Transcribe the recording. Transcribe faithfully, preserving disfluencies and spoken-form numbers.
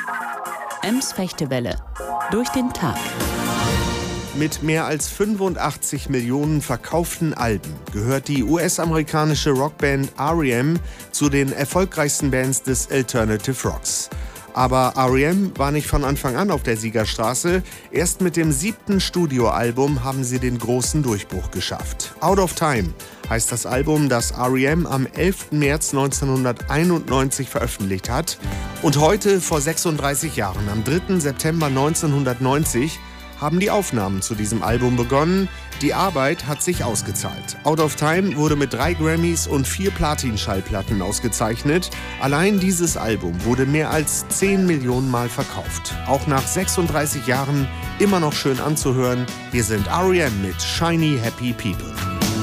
Ems Fechtewelle. Durch den Tag. Mit mehr als fünfundachtzig Millionen verkauften Alben gehört die U S-amerikanische Rockband R E M zu den erfolgreichsten Bands des Alternative Rocks. Aber R E M war nicht von Anfang an auf der Siegerstraße. Erst mit dem siebten Studioalbum haben sie den großen Durchbruch geschafft. Out of Time heißt das Album, das R E M am elften März neunzehnhunderteinundneunzig veröffentlicht hat. Und heute, vor sechsunddreißig Jahren, am dritten September neunzehnhundertneunzig, haben die Aufnahmen zu diesem Album begonnen. Die Arbeit hat sich ausgezahlt. Out of Time wurde mit drei Grammys und vier Platin-Schallplatten ausgezeichnet. Allein dieses Album wurde mehr als zehn Millionen Mal verkauft. Auch nach sechsunddreißig Jahren immer noch schön anzuhören. Hier sind R E M mit Shiny Happy People.